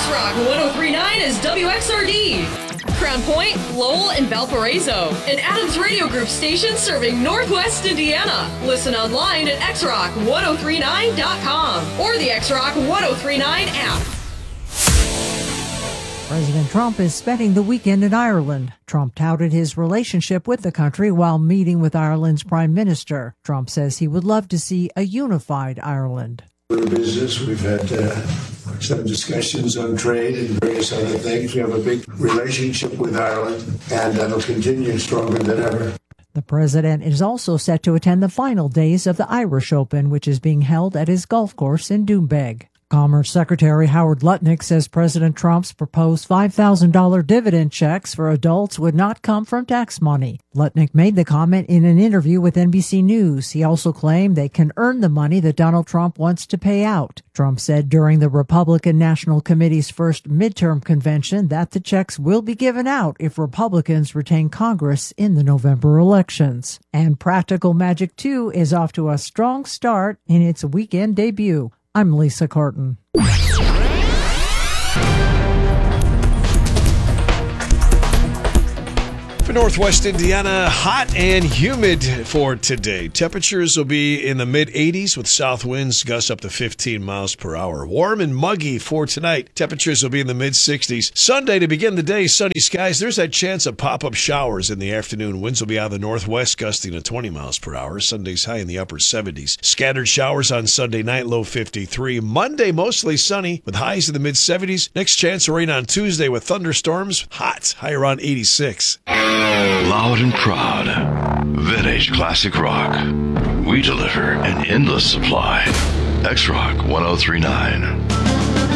X-Rock 103.9 is WXRD. Crown Point, Lowell, and Valparaiso. An Adams Radio Group station serving Northwest Indiana. Listen online at xrock1039.com or the X-Rock 1039 app. President Trump is spending the weekend in Ireland. Trump touted his relationship with the country while meeting with Ireland's Prime Minister. Trump says he would love to see a unified Ireland. In business, we've had some discussions on trade and various other things. We have a big relationship with Ireland, and that'll continue stronger than ever. The president is also set to attend the final days of the Irish Open, which is being held at his golf course in Doonbeg. Commerce Secretary Howard Lutnick says President Trump's proposed $5,000 dividend checks for adults would not come from tax money. Lutnick made the comment in an interview with NBC News. He also claimed they can earn the money that Donald Trump wants to pay out. Trump said during the Republican National Committee's first midterm convention that the checks will be given out if Republicans retain Congress in the November elections. And Practical Magic 2 is off to a strong start in its weekend debut. I'm Lisa Carton. For Northwest Indiana, hot and humid for today. Temperatures will be in the mid-80s with south winds gusts up to 15 miles per hour. Warm and muggy for tonight. Temperatures will be in the mid-60s. Sunday to begin the day, sunny skies. There's that chance of pop-up showers in the afternoon. Winds will be out of the northwest gusting to 20 miles per hour. Sunday's high in the upper 70s. Scattered showers on Sunday night, low 53. Monday, mostly sunny with highs in the mid-70s. Next chance of rain on Tuesday with thunderstorms. Hot, high around 86. Loud and proud, Vintage Classic Rock. We deliver an endless supply. X-Rock 1039.